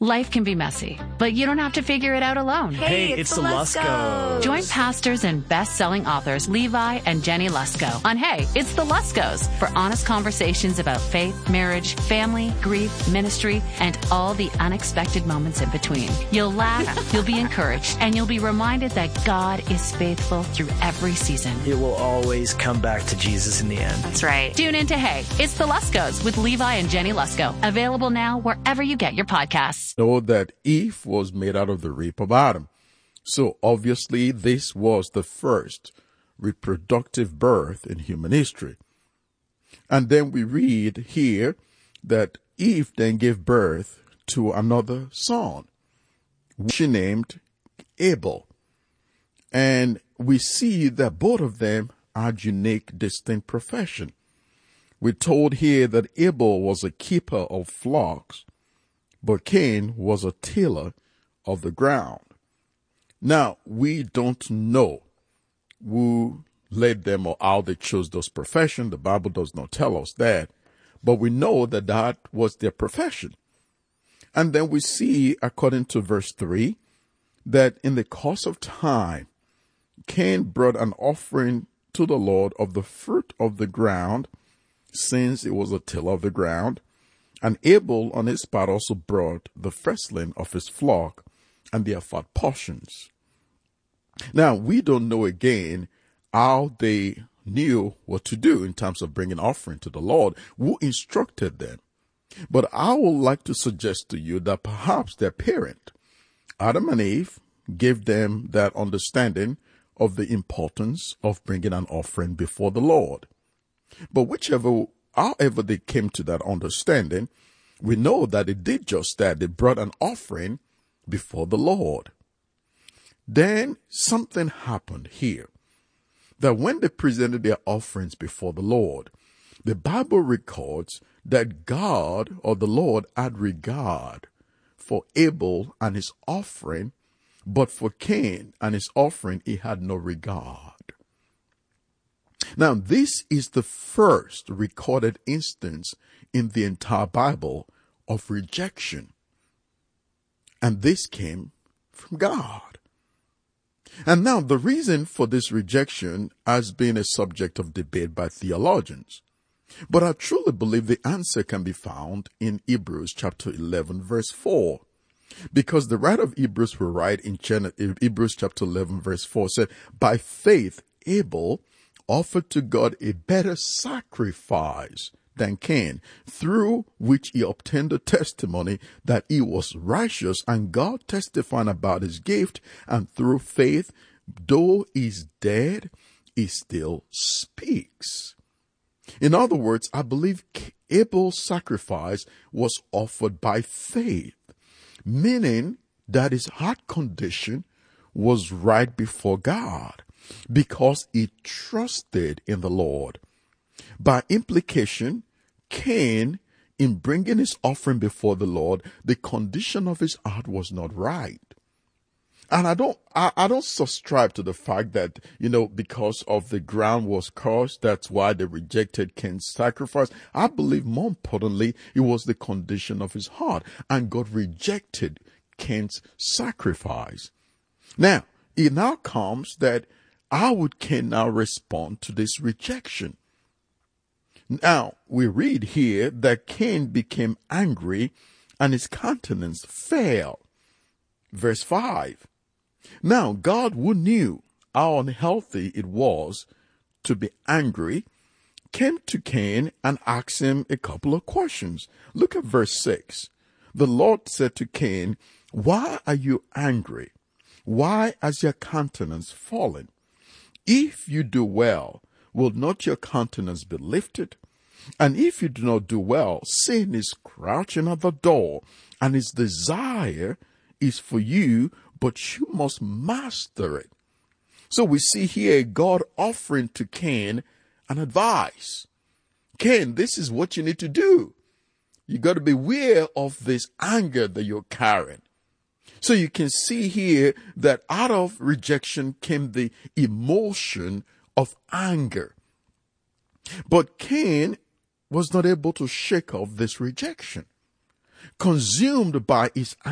Life can be messy, but you don't have to figure it out alone. Hey, it's the Luskos. Join pastors and best-selling authors Levi and Jenny Lusko on Hey, It's the Luskos for honest conversations about faith, marriage, family, grief, ministry, and all the unexpected moments in between. You'll laugh, you'll be encouraged, and you'll be reminded that God is faithful through every season. It will always come back to Jesus in the end. That's right. Tune in to Hey, It's the Luskos with Levi and Jenny Lusko. Available now wherever you get your podcasts. Know that Eve was made out of the rib of Adam. So obviously this was the first reproductive birth in human history. And then we read here that Eve then gave birth to another son, which she named Abel. And we see that both of them had unique, distinct profession. We're told here that Abel was a keeper of flocks, but Cain was a tiller of the ground. Now, we don't know who led them or how they chose those professions. The Bible does not tell us that. But we know that that was their profession. And then we see, according to verse 3, that in the course of time, Cain brought an offering to the Lord of the fruit of the ground, since it was a tiller of the ground. And Abel, on his part, also brought the firstling of his flock and their fat portions. Now, we don't know again how they knew what to do in terms of bringing offering to the Lord, who instructed them. But I would like to suggest to you that perhaps their parent, Adam and Eve, gave them that understanding of the importance of bringing an offering before the Lord. But however they came to that understanding, we know that they did just that. They brought an offering before the Lord. Then something happened here, that when they presented their offerings before the Lord, the Bible records that God or the Lord had regard for Abel and his offering, but for Cain and his offering, he had no regard. Now, this is the first recorded instance in the entire Bible of rejection. And this came from God. And now the reason for this rejection has been a subject of debate by theologians. But I truly believe the answer can be found in Hebrews chapter 11, verse 4. Because the writer of Hebrews will write in Hebrews chapter 11, verse 4, said, by faith, Abel offered to God a better sacrifice than Cain, through which he obtained the testimony that he was righteous, and God testifying about his gift, and through faith, though he's dead, he still speaks. In other words, I believe Abel's sacrifice was offered by faith, meaning that his heart condition was right before God, because he trusted in the Lord. By implication, Cain, in bringing his offering before the Lord, the condition of his heart was not right. And I don't subscribe to the fact that, because of the ground was cursed, that's why they rejected Cain's sacrifice. I believe more importantly, it was the condition of his heart, and God rejected Cain's sacrifice. Now, it now comes that how would Cain now respond to this rejection? Now, we read here that Cain became angry and his countenance fell. Verse 5. Now, God, who knew how unhealthy it was to be angry, came to Cain and asked him a couple of questions. Look at verse 6. The Lord said to Cain, why are you angry? Why has your countenance fallen? If you do well, will not your countenance be lifted? And if you do not do well, sin is crouching at the door, and its desire is for you, but you must master it. So we see here God offering to Cain an advice. Cain, this is what you need to do. You got to be aware of this anger that you're carrying. So you can see here that out of rejection came the emotion of anger. But Cain was not able to shake off this rejection. Consumed by his